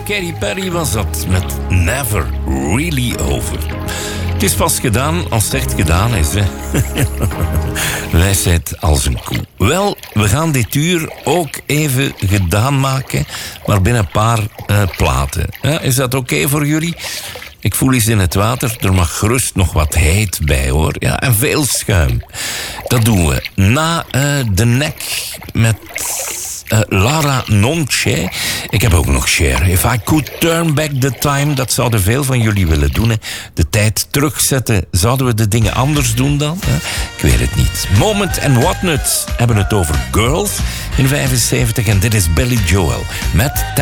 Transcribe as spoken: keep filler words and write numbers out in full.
Katy Perry was dat met Never Really Over. Het is pas gedaan als het echt gedaan is, hè. Wijsheid als een koe. Wel, we gaan dit uur ook even gedaan maken, maar binnen een paar uh, platen. Ja, is dat oké okay voor jullie? Ik voel eens in het water, er mag gerust nog wat heet bij, hoor. Ja, en veel schuim. Dat doen we na uh, de nek met uh, Lara Non-C'è. Ik heb ook nog Cher. If I could turn back the time, dat zouden veel van jullie willen doen. Hè. De tijd terugzetten. Zouden we de dingen anders doen dan? Hè? Ik weet het niet. Moment en Whatnot hebben het over Girls in vijfenzeventig. En dit is Billy Joel met